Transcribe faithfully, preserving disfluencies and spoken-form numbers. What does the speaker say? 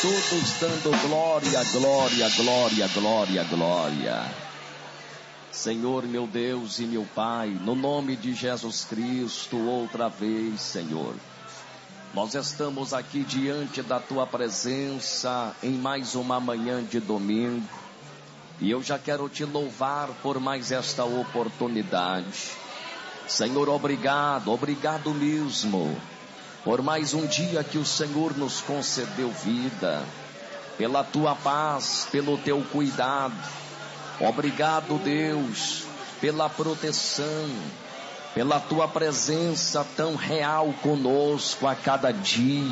todos dando glória, glória, glória, glória, glória. Senhor, meu Deus e meu Pai, no nome de Jesus Cristo, outra vez, Senhor, nós estamos aqui diante da Tua presença em mais uma manhã de domingo, e eu já quero Te louvar por mais esta oportunidade. Senhor, obrigado, obrigado mesmo, por mais um dia que o Senhor nos concedeu vida, pela Tua paz, pelo Teu cuidado. Obrigado, Deus, pela proteção, pela Tua presença tão real conosco a cada dia.